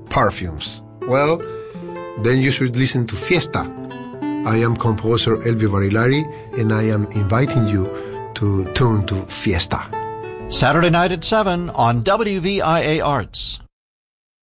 perfumes. Well, then you should listen to Fiesta. I am composer Elvi Barilari, and I am inviting you to tune to Fiesta. Saturday night at 7 on WVIA Arts.